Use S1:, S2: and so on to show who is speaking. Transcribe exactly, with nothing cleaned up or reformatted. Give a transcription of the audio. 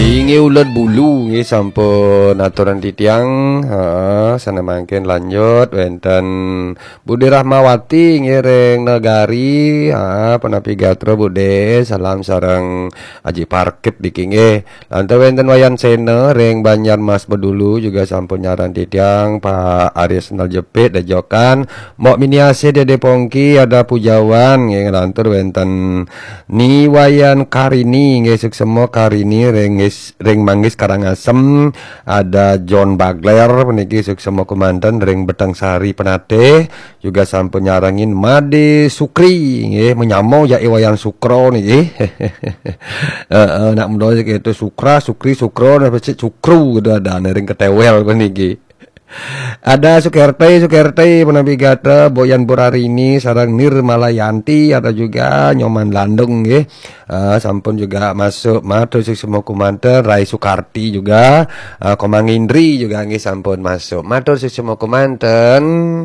S1: Inge ulat bulu nggih sampun aturan titiang, heeh, sana mangken lanjut wonten Bude Rahmawati nggih reng negari, heeh, penapi gatra Bude, salam sareng Aji Parkit diki nggih. Lantas wonten Wayan Sena reng Banjarmas Bedulu juga sampun nyaran titiang, Pak Aris Nal Jepit dejokan, Mok Miniase Dede Pongki ada pujawan nggih lantur wonten Ni Wayan Karini nggih suksemo Karini reng ring manggis Karangasem, ada John Bagler peniki suksemo komandan ring Betang Sari Penate juga sampun nyarangin Made Sukri nggih menyamo ya Wayan Sukro niki heeh nak mendo itu Sukra Sukri Sukro pasti Sukru gitu ada ring ketewel peniki. Ada Sukerte Sukerte penapi gata Boyan Burarini sarang Nirmalayanti, ada juga Nyoman Landung nggih. Uh, sampun juga masuk matur semua komandan Rai Sukarti juga uh, Komang Indri juga nggih sampun masuk matur semua komandan.